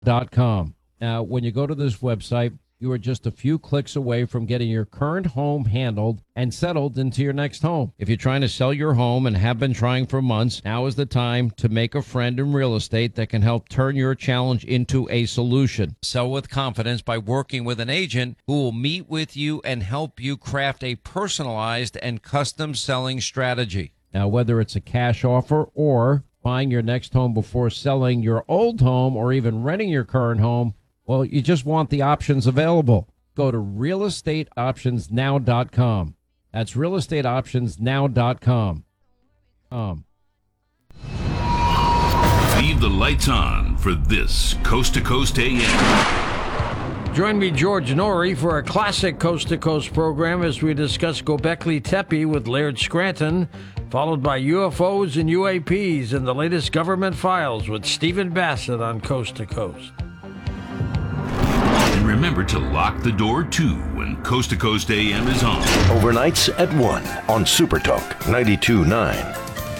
realestateoptions.com. Now, when you go to this website, you are just a few clicks away from getting your current home handled and settled into your next home. If you're trying to sell your home and have been trying for months, now is the time to make a friend in real estate that can help turn your challenge into a solution. Sell with confidence by working with an agent who will meet with you and help you craft a personalized and custom selling strategy. Now, whether it's a cash offer or buying your next home before selling your old home or even renting your current home, well, you just want the options available. Go to realestateoptionsnow.com. That's realestateoptionsnow.com. Leave the lights on for this Coast to Coast AM. Join me, George Norrie, for a classic Coast to Coast program as we discuss Göbekli Tepe with Laird Scranton, followed by UFOs and UAPs and the latest government files with Stephen Bassett on Coast to Coast. And remember to lock the door, too, when Coast to Coast AM is on. Overnights at 1 on Super Talk 92.9.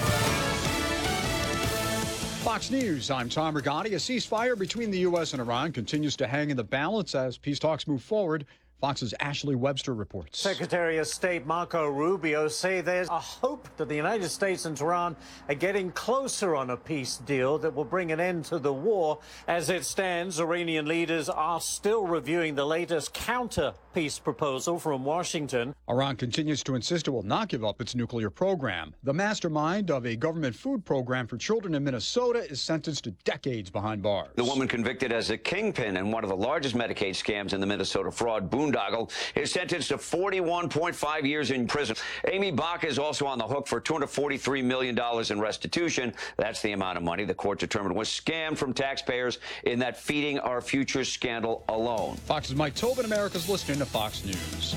Fox News, I'm Tom Rigotti. A ceasefire between the U.S. and Iran continues to hang in the balance as peace talks move forward. Fox's Ashley Webster reports. Secretary of State Marco Rubio say there's a hope that the United States and Tehran are getting closer on a peace deal that will bring an end to the war. As it stands, Iranian leaders are still reviewing the latest counter-peace proposal from Washington. Iran continues to insist it will not give up its nuclear program. The mastermind of a government food program for children in Minnesota is sentenced to decades behind bars. The woman convicted as a kingpin in one of the largest Medicaid scams in the Minnesota fraud boondoggle is sentenced to 41.5 years in prison. Amy Baca is also on the hook for $243 million in restitution. That's the amount of money the court determined was scammed from taxpayers in that Feeding Our Future scandal alone. Fox's Mike Tobin, America's listening to Fox News.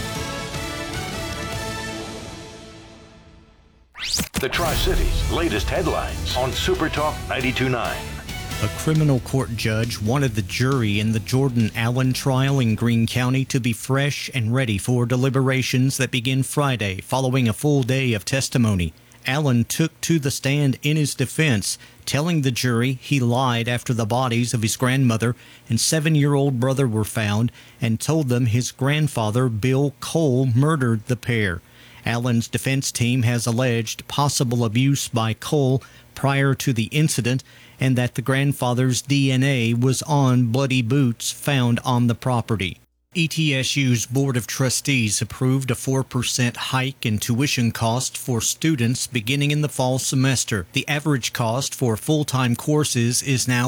The Tri-Cities' latest headlines on Super Talk 92.9. A criminal court judge wanted the jury in the Jordan Allen trial in Greene County to be fresh and ready for deliberations that begin Friday following a full day of testimony. Allen took to the stand in his defense, telling the jury he lied after the bodies of his grandmother and 7-year-old brother were found and told them his grandfather, Bill Cole, murdered the pair. Allen's defense team has alleged possible abuse by Cole prior to the incident and that the grandfather's DNA was on bloody boots found on the property. ETSU's Board of Trustees approved a 4% hike in tuition cost for students beginning in the fall semester. The average cost for full-time courses is now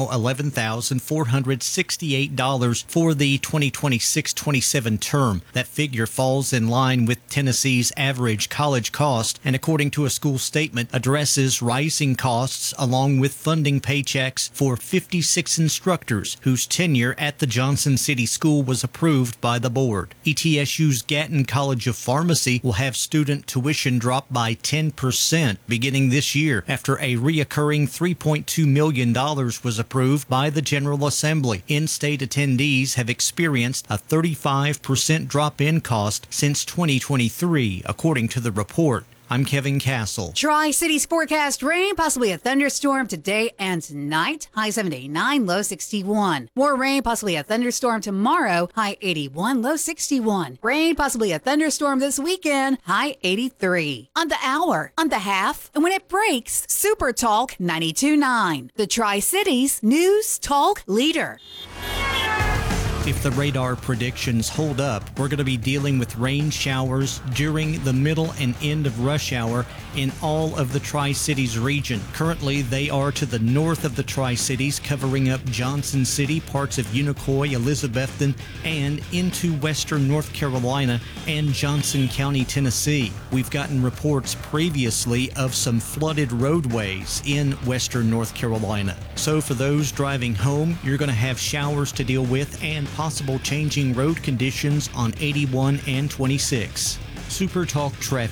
$11,468 for the 2026-27 term. That figure falls in line with Tennessee's average college cost and, according to a school statement, addresses rising costs along with funding paychecks for 56 instructors whose tenure at the Johnson City School was approved by the board. ETSU's Gatton College of Pharmacy will have student tuition drop by 10% beginning this year after a reoccurring $3.2 million was approved by the General Assembly. In-state attendees have experienced a 35% drop in cost since 2023, according to the report. I'm Kevin Castle. Tri-Cities forecast rain, possibly a thunderstorm today and tonight. High 79, low 61. More rain, possibly a thunderstorm tomorrow. High 81, low 61. Rain, possibly a thunderstorm this weekend. High 83. On the hour, on the half, and when it breaks, Super Talk 92.9. The Tri-Cities News Talk Leader. If the radar predictions hold up, we're going to be dealing with rain showers during the middle and end of rush hour in all of the Tri-Cities region. Currently, they are to the north of the Tri-Cities, covering up Johnson City, parts of Unicoi, Elizabethton, and into western North Carolina and Johnson County, Tennessee. We've gotten reports previously of some flooded roadways in western North Carolina. So for those driving home, you're going to have showers to deal with and possible changing road conditions on 81 and 26. Super Talk Traffic.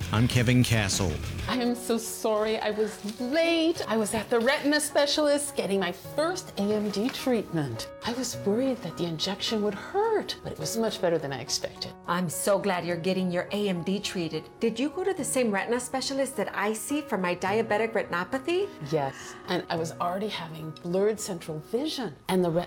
I'm Kevin Castle. I am so sorry I was late. I was at the retina specialist getting my first AMD treatment. I was worried that the injection would hurt, but it was much better than I expected. I'm so glad you're getting your AMD treated. Did you go to the same retina specialist that I see for my diabetic retinopathy? Yes, and I was already having blurred central vision, and the